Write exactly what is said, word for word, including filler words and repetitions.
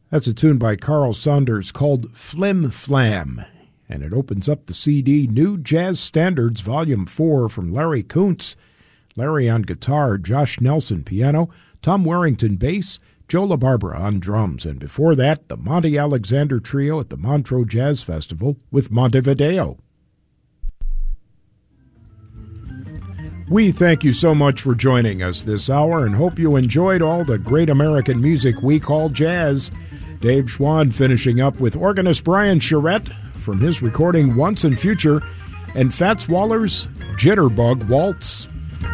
That's a tune by Carl Saunders called Flim Flam, and it opens up the C D New Jazz Standards Volume four from Larry Kuntz. Larry on guitar, Josh Nelson piano, Tom Warrington bass, Joe LaBarbera on drums, and before that, the Monty Alexander Trio at the Montreux Jazz Festival with Montevideo. We thank you so much for joining us this hour and hope you enjoyed all the great American music we call jazz. Dave Schwann finishing up with organist Brian Charette from his recording Once and Future, and Fats Waller's Jitterbug Waltz.